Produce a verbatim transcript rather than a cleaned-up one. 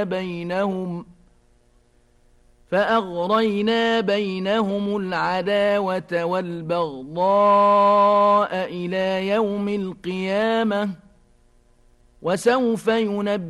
بينهم فأغرينا بينهم العداوة والبغضاء إلى يوم القيامة وسوف ينبئ